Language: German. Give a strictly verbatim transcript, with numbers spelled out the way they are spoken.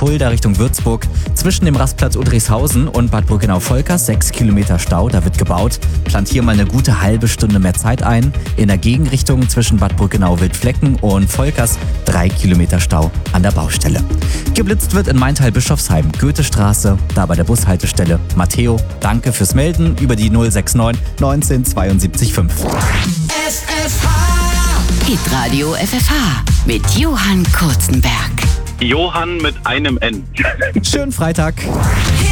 Fulda Richtung Würzburg. Zwischen dem Rastplatz Udrickhausen und Bad Brückenau-Volkers sechs Kilometer Stau, da wird gebaut. Plant hier mal eine gute halbe Stunde mehr Zeit ein. In der Gegenrichtung zwischen Bad Brückenau-Wildflecken und Volkers drei Kilometer Stau an der Baustelle. Geblitzt wird in Maintal-Bischofsheim, Goethestraße, da bei der Bushaltestelle. Matteo, danke fürs Melden über die null sechs neun neunzehn zweiundsiebzig fünf. F F H Hitradio F F H mit Johann Kurzenberg. Johann mit einem N. Schönen Freitag.